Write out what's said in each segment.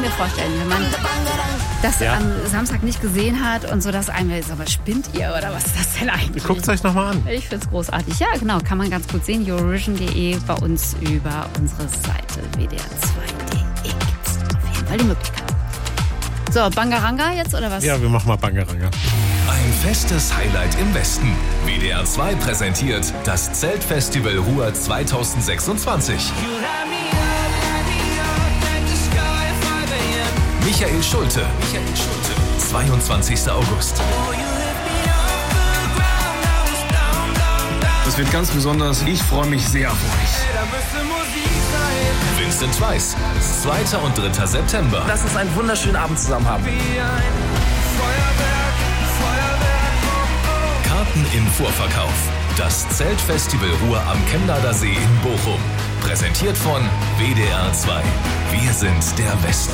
mir vorstellen, wenn man das am Samstag nicht gesehen hat und so, dass einem jetzt, aber spinnt ihr oder was ist das denn eigentlich? Guckt es euch nochmal an. Ich finde es großartig. Ja, genau, kann man ganz gut sehen. Eurovision.de bei uns über unsere Seite wdr2.de gibt's auf jeden Fall die Möglichkeit. So, Bangaranga jetzt oder was? Ja, wir machen mal Bangaranga. Ein festes Highlight im Westen. WDR 2 präsentiert das Zeltfestival Ruhr 2026. Michael Schulte. 22. August. Das wird ganz besonders. Ich freue mich sehr auf euch. Vincent Weiss. 2. und 3. September. Lass uns einen wunderschönen Abend zusammen haben. Karten im Vorverkauf. Das Zeltfestival Ruhr am Chemnader See in Bochum. Präsentiert von WDR 2. Wir sind der Westen.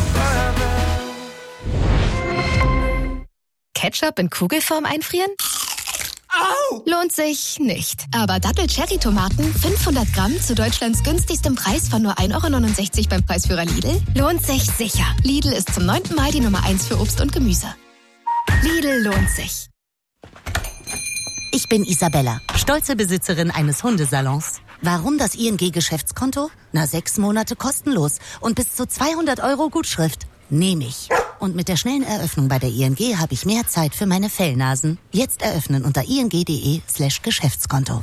Ketchup in Kugelform einfrieren? Au! Lohnt sich nicht. Aber Dattel-Cherry-Tomaten 500 Gramm zu Deutschlands günstigstem Preis von nur 1,69 € beim Preisführer Lidl? Lohnt sich sicher. Lidl ist zum 9. Mal die Nummer 1 für Obst und Gemüse. Lidl lohnt sich. Ich bin Isabella, stolze Besitzerin eines Hundesalons. Warum das ING-Geschäftskonto? 6 Monate kostenlos und bis zu 200 € Gutschrift. Nehme ich. Und mit der schnellen Eröffnung bei der ING habe ich mehr Zeit für meine Fellnasen. Jetzt eröffnen unter ing.de/Geschäftskonto.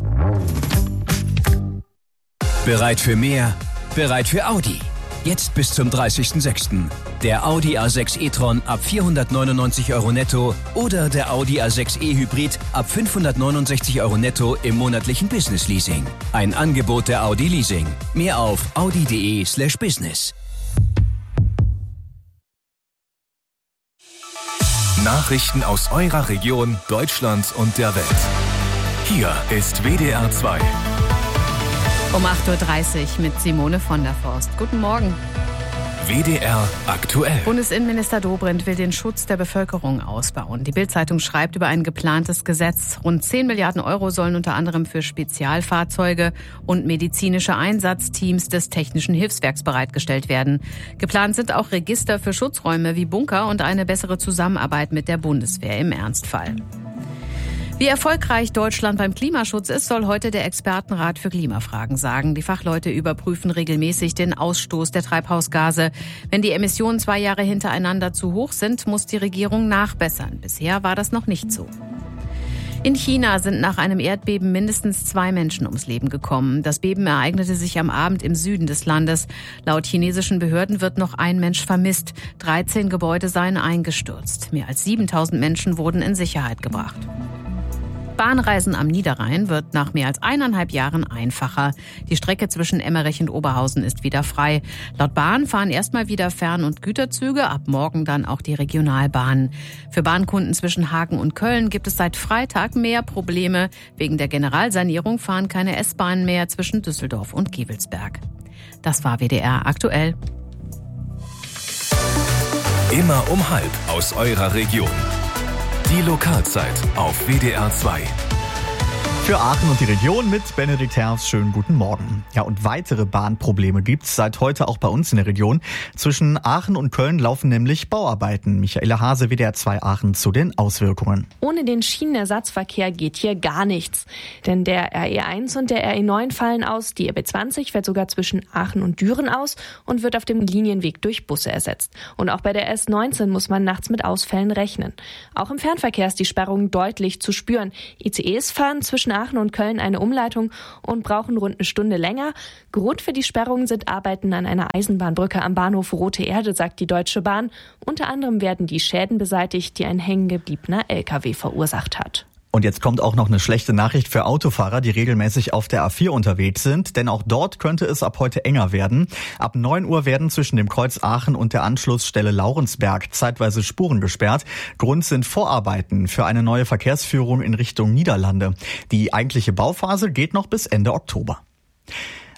Bereit für mehr? Bereit für Audi. Jetzt bis zum 30.06. Der Audi A6 e-tron ab 499 € netto oder der Audi A6 e-Hybrid ab 569 € netto im monatlichen Business-Leasing. Ein Angebot der Audi Leasing. Mehr auf audi.de/business. Nachrichten aus eurer Region, Deutschland und der Welt. Hier ist WDR 2. Um 8.30 Uhr mit Simone von der Forst. Guten Morgen. WDR aktuell. Bundesinnenminister Dobrindt will den Schutz der Bevölkerung ausbauen. Die Bild-Zeitung schreibt über ein geplantes Gesetz. Rund 10 Milliarden € sollen unter anderem für Spezialfahrzeuge und medizinische Einsatzteams des Technischen Hilfswerks bereitgestellt werden. Geplant sind auch Register für Schutzräume wie Bunker und eine bessere Zusammenarbeit mit der Bundeswehr im Ernstfall. Wie erfolgreich Deutschland beim Klimaschutz ist, soll heute der Expertenrat für Klimafragen sagen. Die Fachleute überprüfen regelmäßig den Ausstoß der Treibhausgase. Wenn die Emissionen 2 Jahre hintereinander zu hoch sind, muss die Regierung nachbessern. Bisher war das noch nicht so. In China sind nach einem Erdbeben mindestens 2 Menschen ums Leben gekommen. Das Beben ereignete sich am Abend im Süden des Landes. Laut chinesischen Behörden wird noch ein Mensch vermisst. 13 Gebäude seien eingestürzt. Mehr als 7.000 Menschen wurden in Sicherheit gebracht. Bahnreisen am Niederrhein wird nach mehr als 1,5 Jahren einfacher. Die Strecke zwischen Emmerich und Oberhausen ist wieder frei. Laut Bahn fahren erstmal wieder Fern- und Güterzüge, ab morgen dann auch die Regionalbahnen. Für Bahnkunden zwischen Hagen und Köln gibt es seit Freitag mehr Probleme. Wegen der Generalsanierung fahren keine S-Bahnen mehr zwischen Düsseldorf und Gevelsberg. Das war WDR aktuell. Immer um 12:30 aus eurer Region. Die Lokalzeit auf WDR 2. Für Aachen und die Region mit Benedikt Herfs. Schönen guten Morgen. Ja, und weitere Bahnprobleme gibt's seit heute auch bei uns in der Region. Zwischen Aachen und Köln laufen nämlich Bauarbeiten. Michaela Hase, WDR 2 Aachen, zu den Auswirkungen. Ohne den Schienenersatzverkehr geht hier gar nichts. Denn der RE1 und der RE9 fallen aus. Die RB20 fällt sogar zwischen Aachen und Düren aus und wird auf dem Linienweg durch Busse ersetzt. Und auch bei der S19 muss man nachts mit Ausfällen rechnen. Auch im Fernverkehr ist die Sperrung deutlich zu spüren. ICEs fahren zwischen Aachen und Köln eine Umleitung und brauchen rund eine Stunde länger. Grund für die Sperrung sind Arbeiten an einer Eisenbahnbrücke am Bahnhof Rote Erde, sagt die Deutsche Bahn. Unter anderem werden die Schäden beseitigt, die ein hängengebliebener LKW verursacht hat. Und jetzt kommt auch noch eine schlechte Nachricht für Autofahrer, die regelmäßig auf der A4 unterwegs sind. Denn auch dort könnte es ab heute enger werden. Ab 9 Uhr werden zwischen dem Kreuz Aachen und der Anschlussstelle Laurensberg zeitweise Spuren gesperrt. Grund sind Vorarbeiten für eine neue Verkehrsführung in Richtung Niederlande. Die eigentliche Bauphase geht noch bis Ende Oktober.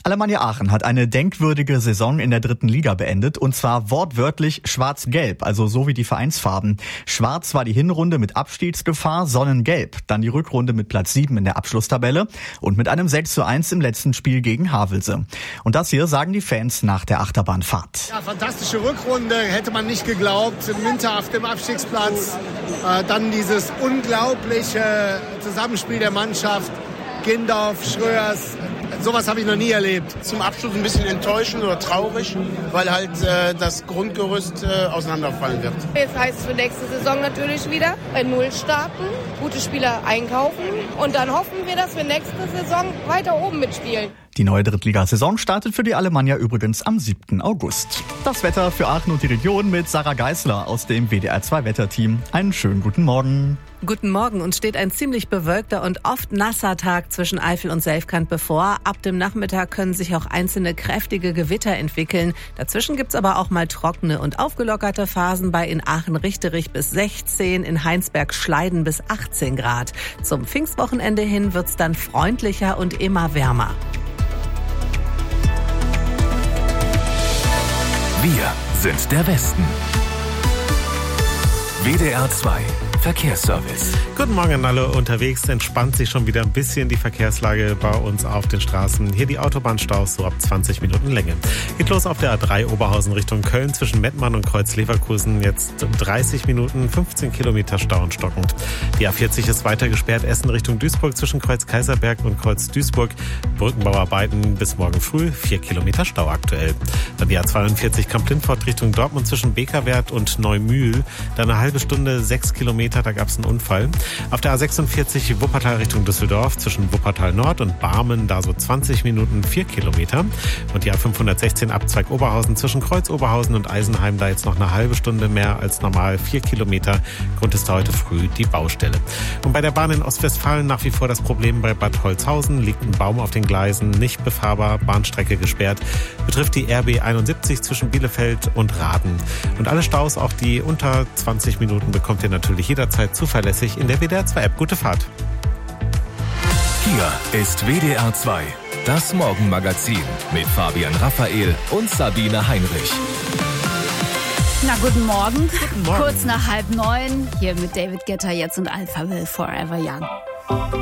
Alemannia Aachen hat eine denkwürdige Saison in der 3. Liga beendet und zwar wortwörtlich schwarz-gelb, also so wie die Vereinsfarben. Schwarz war die Hinrunde mit Abstiegsgefahr, sonnengelb, dann die Rückrunde mit Platz 7 in der Abschlusstabelle und mit einem 6:1 im letzten Spiel gegen Havelse. Und das hier sagen die Fans nach der Achterbahnfahrt. Ja, fantastische Rückrunde, hätte man nicht geglaubt. Im Winter auf dem Abstiegsplatz, dann dieses unglaubliche Zusammenspiel der Mannschaft. Gindorf, Schröers, sowas habe ich noch nie erlebt. Zum Abschluss ein bisschen enttäuschend oder traurig, weil halt das Grundgerüst auseinanderfallen wird. Jetzt heißt es für nächste Saison natürlich wieder bei Null starten, gute Spieler einkaufen und dann hoffen wir, dass wir nächste Saison weiter oben mitspielen. Die neue Drittligasaison startet für die Alemannia übrigens am 7. August. Das Wetter für Aachen und die Region mit Sarah Geisler aus dem WDR 2 Wetterteam. Einen schönen guten Morgen. Guten Morgen. Uns steht ein ziemlich bewölkter und oft nasser Tag zwischen Eifel und Selfkant bevor. Ab dem Nachmittag können sich auch einzelne kräftige Gewitter entwickeln. Dazwischen gibt's aber auch mal trockene und aufgelockerte Phasen bei in Aachen Richterich bis 16, in Heinsberg Schleiden bis 18 Grad. Zum Pfingstwochenende hin wird's dann freundlicher und immer wärmer. Wir sind der Westen. WDR 2 Verkehrsservice. Guten Morgen an alle unterwegs. Entspannt sich schon wieder ein bisschen die Verkehrslage bei uns auf den Straßen. Hier die Autobahnstaus so ab 20 Minuten Länge. Geht los auf der A3 Oberhausen Richtung Köln zwischen Mettmann und Kreuz Leverkusen. Jetzt 30 Minuten, 15 Kilometer Stau und stockend. Die A40 ist weiter gesperrt. Essen Richtung Duisburg zwischen Kreuz Kaiserberg und Kreuz Duisburg. Brückenbauarbeiten bis morgen früh. 4 Kilometer Stau aktuell. Dann die A42 Kamp-Lindfort Richtung Dortmund zwischen Bekerwerth und Neumühl. Dann eine halbe Stunde, 6 Kilometer. Da gab es einen Unfall. Auf der A46 Wuppertal Richtung Düsseldorf zwischen Wuppertal Nord und Barmen, da so 20 Minuten, 4 Kilometer. Und die A516 Abzweig Oberhausen zwischen Kreuz Oberhausen und Eisenheim, da jetzt noch eine halbe Stunde mehr als normal, 4 Kilometer. Grund ist da heute früh die Baustelle. Und bei der Bahn in Ostwestfalen nach wie vor das Problem bei Bad Holzhausen. Liegt ein Baum auf den Gleisen, nicht befahrbar, Bahnstrecke gesperrt. Betrifft die RB 71 zwischen Bielefeld und Raden. Und alle Staus, auch die unter 20 Minuten, bekommt ihr natürlich jederzeit zuverlässig in der WDR 2 App. Gute Fahrt. Hier ist WDR 2, das Morgenmagazin mit Fabian Raphael und Sabine Heinrich. Na, guten Morgen. Guten Morgen. Kurz nach 8:30, hier mit David Guetta jetzt und Alpha Will Forever Young.